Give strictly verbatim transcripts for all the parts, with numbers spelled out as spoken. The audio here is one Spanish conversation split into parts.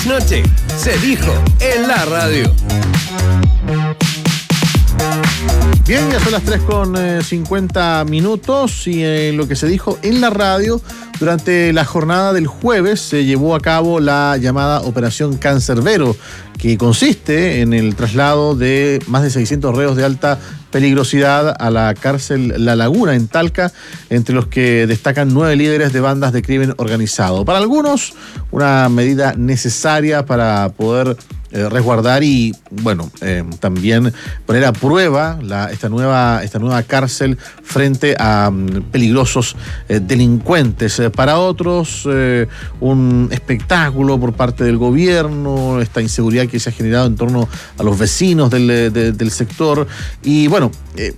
Noche se dijo en la radio. Bien, ya son las tres con cincuenta minutos y eh, lo que se dijo en la radio durante la jornada del jueves se llevó a cabo la llamada Operación Cancerbero, que consiste en el traslado de más de seiscientos reos de alta peligrosidad a la cárcel La Laguna en Talca, entre los que destacan nueve líderes de bandas de crimen organizado. Para algunos, una medida necesaria para poder eh, resguardar y, bueno, eh, también poner a prueba la, esta, nueva, esta nueva cárcel frente a um, peligrosos eh, delincuentes. Eh, para otros, eh, un espectáculo por parte del gobierno, esta inseguridad que se ha generado en torno a los vecinos del, de, del sector. Y bueno, eh,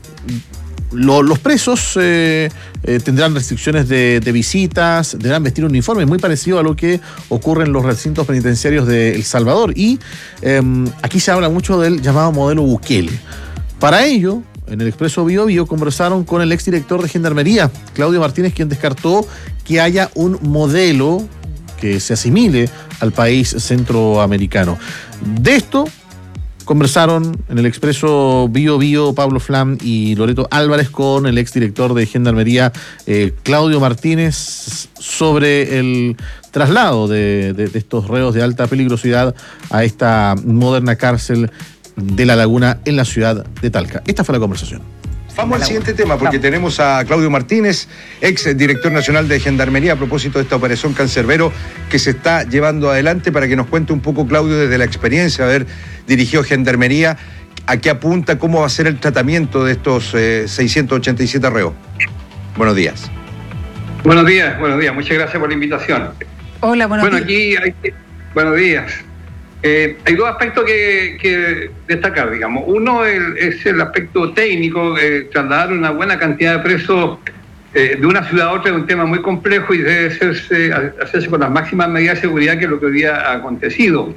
lo, los presos eh, eh, tendrán restricciones de, de visitas, deberán vestir un uniforme muy parecido a lo que ocurre en los recintos penitenciarios de El Salvador. Y eh, aquí se habla mucho del llamado modelo Bukele. Para ello, en el Expreso Bio Bio conversaron con el exdirector de Gendarmería, Claudio Martínez, quien descartó que haya un modelo que se asimile al país centroamericano. De esto conversaron en el Expreso Bio Bio Pablo Flam y Loreto Álvarez con el exdirector de Gendarmería, eh, Claudio Martínez, sobre el traslado de, de, de estos reos de alta peligrosidad a esta moderna cárcel de La Laguna en la ciudad de Talca. Esta fue la conversación. Vamos al siguiente tema, porque tenemos a Claudio Martínez, ex director nacional de Gendarmería, a propósito de esta operación Cancerbero que se está llevando adelante, para que nos cuente un poco, Claudio, desde la experiencia de haber dirigido Gendarmería, a qué apunta, cómo va a ser el tratamiento de estos eh, seiscientos ochenta y siete reos. Buenos días. Buenos días, buenos días. Muchas gracias por la invitación. Hola, buenos bueno, días. Bueno, aquí hay... Buenos días. Eh, hay dos aspectos que, que destacar, digamos. Uno el, es el aspecto técnico. Eh, trasladar una buena cantidad de presos eh, de una ciudad a otra es un tema muy complejo y debe hacerse, hacerse con las máximas medidas de seguridad, que es lo que hoy día ha acontecido.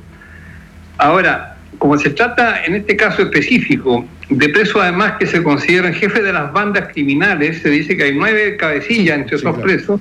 Ahora, como se trata en este caso específico de presos además que se consideran jefes de las bandas criminales, se dice que hay nueve cabecillas entre esos sí, claro. presos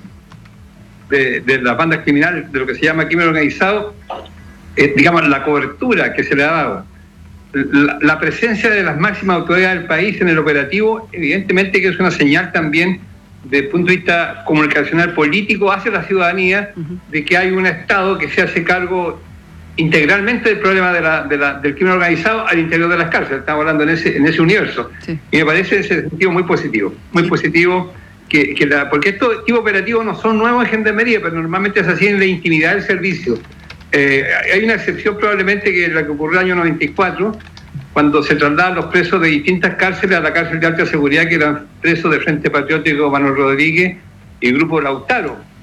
de, de las bandas criminales, de lo que se llama crimen organizado. Eh, digamos, la cobertura que se le ha dado, la, la presencia de las máximas autoridades del país en el operativo, evidentemente que es una señal también desde el punto de vista comunicacional político hacia la ciudadanía, uh-huh. de que hay un Estado que se hace cargo integralmente del problema de la, de la, del crimen organizado al interior de las cárceles. Estamos hablando en ese, en ese universo. Sí. Y me parece ese sentido muy positivo, muy sí. positivo, que, que la, porque estos tipos operativos no son nuevos en Gendarmería, pero normalmente es así en la intimidad del servicio. Eh, hay una excepción probablemente, que es la que ocurrió en el año noventa y cuatro, cuando se trasladaban los presos de distintas cárceles a la cárcel de alta seguridad, que eran presos de Frente Patriótico Manuel Rodríguez y Grupo Lautaro.